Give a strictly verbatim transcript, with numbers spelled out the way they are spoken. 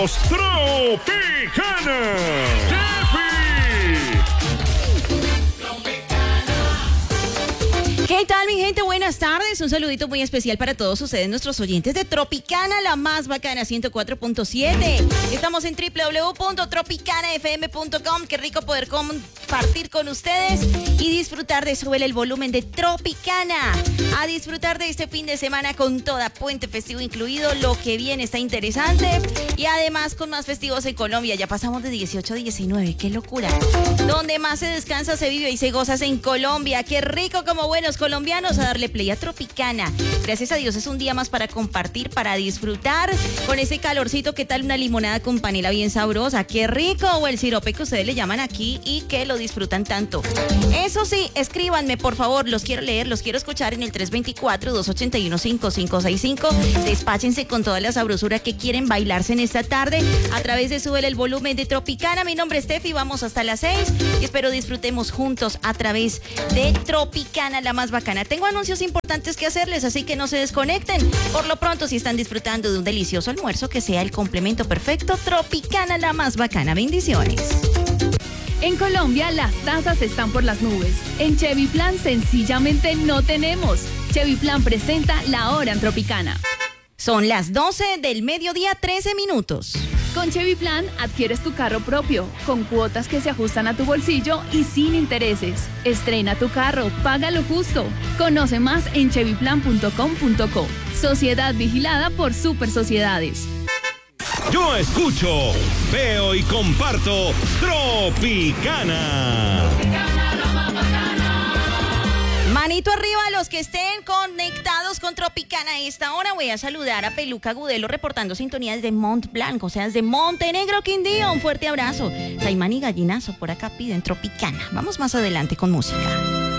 presentamos Tropicana. ¿Qué tal, mi gente? Buenas tardes. Un saludito muy especial para todos ustedes, nuestros oyentes de Tropicana, la más bacana, ciento cuatro punto siete. Estamos en doble u doble u doble u punto tropicana f m punto com. Qué rico poder compartir con ustedes y disfrutar de Súbele el volumen de Tropicana. A disfrutar de este fin de semana con toda puente festivo incluido. Lo que viene está interesante. Y además con más festivos en Colombia. Ya pasamos de dieciocho a diecinueve. ¡Qué locura! Donde más se descansa, se vive y se gozas en Colombia. ¡Qué rico como buenos colombianos a darle play a Tropicana! Gracias a Dios es un día más para compartir, para disfrutar con ese calorcito. ¿Qué tal una limonada con panela bien sabrosa? ¡Qué rico! O el sirope que ustedes le llaman aquí y que lo disfrutan tanto. Eso sí, escríbanme por favor, los quiero leer, los quiero escuchar en el tres dos cuatro, dos ocho uno, cinco cinco seis cinco. Despáchense con toda la sabrosura que quieren bailarse en esta tarde a través de Súbele el volumen de Tropicana. Mi nombre es Steffi, vamos hasta las seis y espero disfrutemos juntos a través de Tropicana, la más bacana. Tengo anuncios importantes que hacerles, así que no se desconecten. Por lo pronto, si están disfrutando de un delicioso almuerzo, que sea el complemento perfecto, Tropicana, la más bacana. Bendiciones. En Colombia, las tasas están por las nubes. En Chevy Plan, sencillamente no tenemos. Chevy Plan presenta La Hora en Tropicana. Son las doce del mediodía, trece minutos. Con Chevy Plan adquieres tu carro propio, con cuotas que se ajustan a tu bolsillo y sin intereses. Estrena tu carro, págalo justo. Conoce más en chevy plan punto com punto co. Sociedad vigilada por Super Sociedades. Yo escucho, veo y comparto Tropicana. Manito arriba a los que estén conectados con Tropicana a esta hora. Voy a saludar a Peluca Gudelo reportando sintonías de Mont Blanc, o sea, desde Montenegro, Quindío. Un fuerte abrazo. Caimán y Gallinazo por acá piden Tropicana. Vamos más adelante con música.